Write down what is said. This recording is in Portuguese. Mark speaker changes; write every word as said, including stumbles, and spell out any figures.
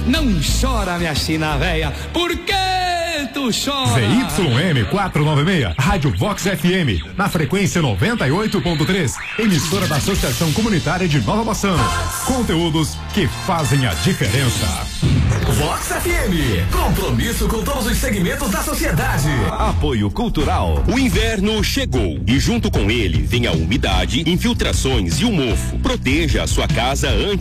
Speaker 1: Não chora, minha china véia, por que tu chora?
Speaker 2: Z Y M quatrocentos e noventa e seis, Rádio Vox F M, na frequência noventa e oito ponto três, emissora da Associação Comunitária de Nova Bassano. Conteúdos que fazem a diferença.
Speaker 3: Vox F M, compromisso com todos os segmentos da sociedade.
Speaker 4: Apoio Cultural. O inverno chegou e junto com ele vem a umidade, infiltrações e o mofo. Proteja a sua casa antes